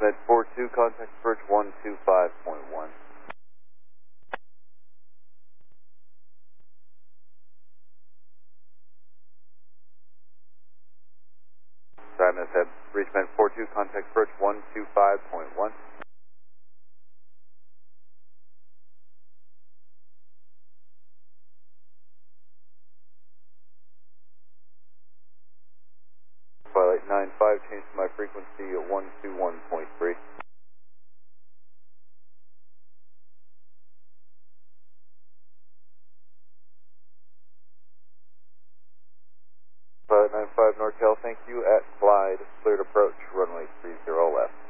Med 42, contact approach 125.1. Sorry, I missed that. Reach Med 42, contact approach 125.1. Twilight 95, change to my frequency at 121.3. Twilight 95, NorCal, thank you, at Clyde, cleared approach, runway 30 left.